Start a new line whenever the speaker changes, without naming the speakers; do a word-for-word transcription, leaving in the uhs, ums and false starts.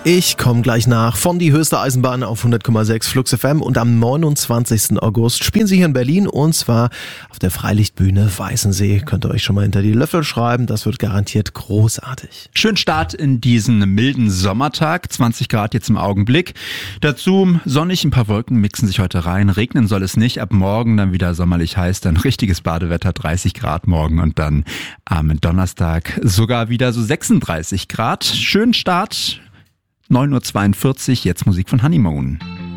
Ich komme gleich nach von die höchste Eisenbahn auf hundert Komma sechs Flux F M und am neunundzwanzigsten August spielen sie hier in Berlin und zwar auf der Freilichtbühne Weißensee. Könnt ihr euch schon mal hinter die Löffel schreiben, das wird garantiert großartig.
Schön Start in diesen milden Sommertag, zwanzig Grad jetzt im Augenblick. Dazu sonnig, ein paar Wolken mixen sich heute rein, regnen soll es nicht, ab morgen dann wieder sommerlich heiß, dann richtiges Badewetter, dreißig Grad morgen und dann am Donnerstag sogar wieder so sechsunddreißig Grad. Schönen Start. neun Uhr zweiundvierzig, jetzt Musik von Honeymoon.